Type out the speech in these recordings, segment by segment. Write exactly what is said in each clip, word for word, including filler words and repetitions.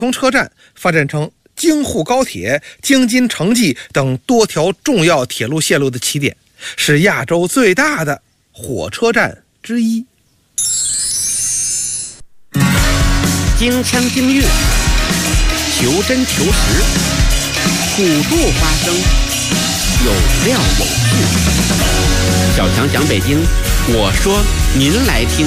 从车站发展成京沪高铁、京津城际等多条重要铁路线路的起点，是亚洲最大的火车站之一。 京腔京韵，求真求实，古度发生，有料有趣。小强讲北京，我说您来听。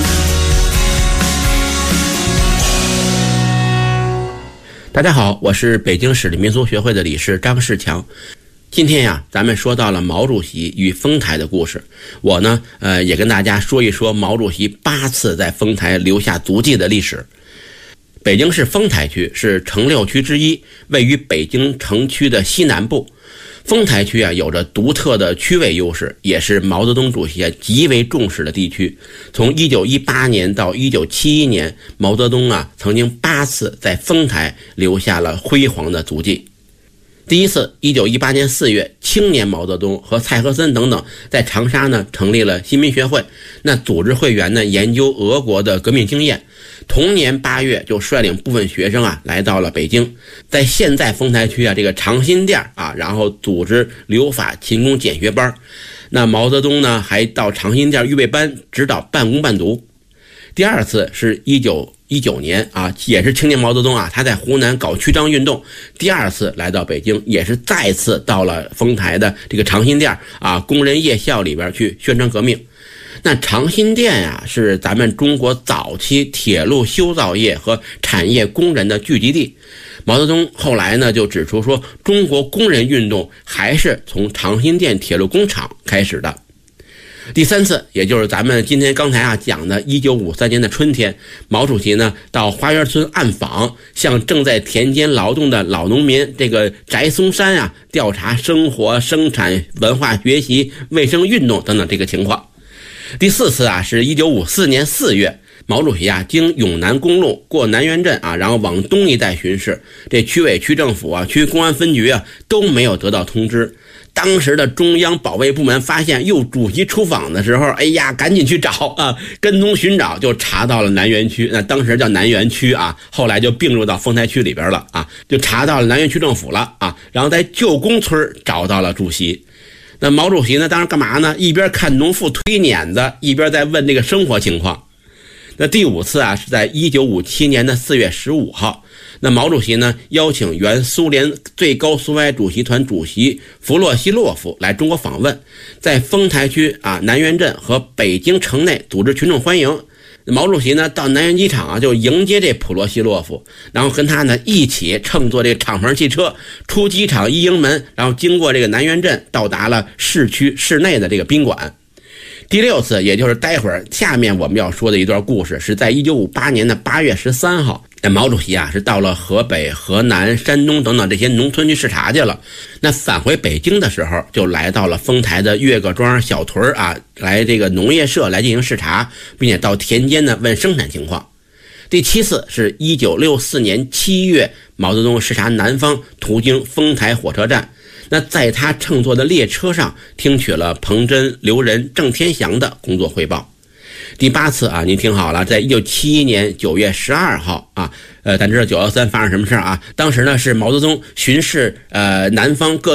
大家好，我是北京市立民俗学会的理事张世强。今天呀，咱们说到了毛主席与丰台的故事。我呢，呃，也跟大家说一说毛主席八次在丰台留下足迹的历史。北京市丰台区是城六区之一，位于北京城区的西南部。丰台区啊，有着独特的区位优势，也是毛泽东主席啊极为重视的地区。从一九一八年到一九七一年，毛泽东啊曾经八次在丰台留下了辉煌的足迹。第一次，一九一八年四月，青年毛泽东和蔡和森等等在长沙呢成立了新民学会，那组织会员呢研究俄国的革命经验。同年八月，就率领部分学生啊来到了北京，在现在丰台区啊这个长辛店啊，然后组织留法勤工俭学班。那毛泽东呢还到长辛店预备班指导半工半读。第二次是一九一九年啊，也是青年毛泽东啊，他在湖南搞曲张运动，第二次来到北京，也是再次到了丰台的这个长辛店啊工人夜校里边去宣传革命。那长辛店呀，是咱们中国早期铁路修造业和产业工人的聚集地。毛泽东后来呢就指出说，中国工人运动还是从长辛店铁路工厂开始的。第三次，也就是咱们今天刚才啊讲的一九五三年的春天，毛主席呢到花园村暗访，向正在田间劳动的老农民这个翟松山啊调查生活、生产、文化学习、卫生运动等等这个情况。第四次啊是一九五四年四月，毛主席啊经永南公路过南园镇啊，然后往东一带巡视，这区委区政府啊、区公安分局啊都没有得到通知。当时的中央保卫部门发现又主席出访的时候，哎呀，赶紧去找啊，跟踪寻找，就查到了南园区，那当时叫南园区啊，后来就并入到丰台区里边了啊，就查到了南园区政府了啊，然后在旧宫村找到了主席。那毛主席呢，当时干嘛呢？一边看农妇推碾子，一边在问这个生活情况。那第五次啊，是在一九五七年的四月十五号。那毛主席呢，邀请原苏联最高苏维埃主席团主席弗洛西洛夫来中国访问，在丰台区啊南园镇和北京城内组织群众欢迎。毛主席呢到南园机场啊就迎接这普罗西洛夫，然后跟他呢一起乘坐这个敞篷汽车出机场一营门，然后经过这个南园镇，到达了市区市内的这个宾馆。第六次，也就是待会儿下面我们要说的一段故事，是在一九五八年的八月十三号。那毛主席啊是到了河北、河南、山东等等这些农村去视察去了。那返回北京的时候，就来到了丰台的岳各庄小屯啊，来这个农业社来进行视察，并且到田间呢问生产情况。第七次是一九六四年七月，毛泽东视察南方，途经丰台火车站。那在他乘坐的列车上，听取了彭真、刘仁、郑天祥的工作汇报。第八次啊，您听好了，在一九七一年九月十二号啊，呃，咱知道九幺三发生什么事啊？当时呢是毛泽东巡视呃南方各